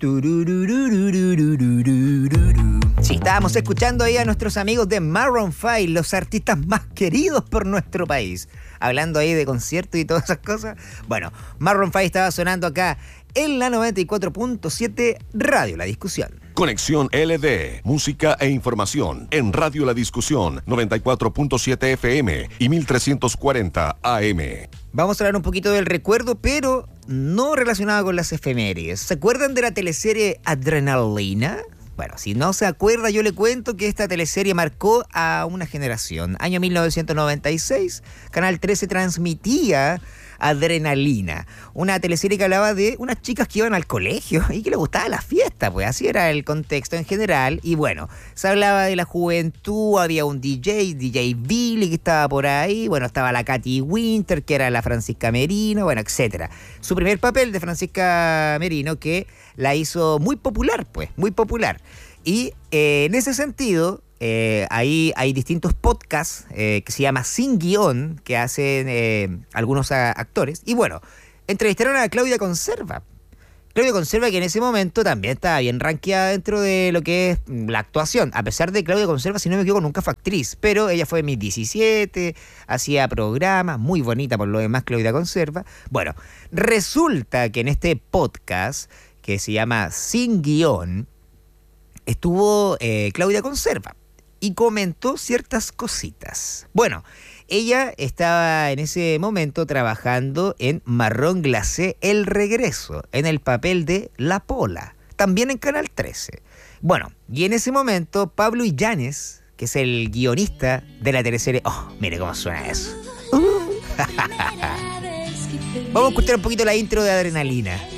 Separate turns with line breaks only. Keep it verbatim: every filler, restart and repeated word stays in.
Sí, estábamos escuchando ahí a nuestros amigos de Maroon cinco, los artistas más queridos por nuestro país. Hablando ahí de conciertos y todas esas cosas. Bueno, Maroon cinco estaba sonando acá en la noventa y cuatro punto siete Radio La Discusión.
Conexión L D, música e información en Radio La Discusión, noventa y cuatro punto siete F M y mil trescientos cuarenta A M.
Vamos a hablar un poquito del recuerdo, pero no relacionado con las efemérides. ¿Se acuerdan de la teleserie Adrenalina? Bueno, si no se acuerda, yo le cuento que esta teleserie marcó a una generación. Año mil novecientos noventa y seis, Canal trece transmitía Adrenalina, una teleserie que hablaba de unas chicas que iban al colegio y que les gustaba la fiesta, pues así era el contexto en general. Y bueno, se hablaba de la juventud, había un D J, D J Billy que estaba por ahí, bueno, estaba la Katy Winter, que era la Francisca Merino, bueno, etcétera. Su primer papel de Francisca Merino que la hizo muy popular, pues, muy popular. Y eh, en ese sentido, eh, ahí hay distintos podcasts eh, que se llama Sin Guión, que hacen eh, algunos a, actores. Y bueno, entrevistaron a Claudia Conserva. Claudia Conserva, que en ese momento también estaba bien rankeada dentro de lo que es la actuación. A pesar de Claudia Conserva, si no me equivoco, nunca fue actriz. Pero ella fue en mis diecisiete, hacía programas, muy bonita por lo demás Claudia Conserva. Bueno, resulta que en este podcast, que se llama Sin Guión, estuvo eh, Claudia Conserva y comentó ciertas cositas. Bueno, ella estaba en ese momento trabajando en Marrón Glacé El Regreso, en el papel de La Pola, también en Canal trece. Bueno, y en ese momento Pablo Illanes, que es el guionista de la teleserie... ¡Oh, mire cómo suena eso! Uh. Vamos a escuchar un poquito la intro de Adrenalina.